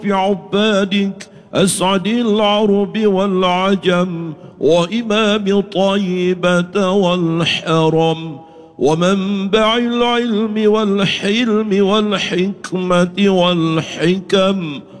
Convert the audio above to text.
عبادك أسعد العرب والعجم وإمام طيبة والحرم ومنبع العلم والحلم والحكمة والحكم